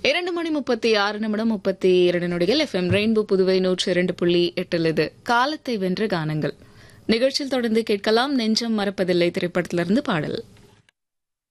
2:36:32 FM rainbow Puduvai 102.8 இது காலத்தை வென்ற கானங்கள் நிகழ்ச்சியில் தொடர்ந்து கேட்கலாம். நெஞ்சம் மறப்பதில்லை திரைப்படத்திலிருந்து பாடல்.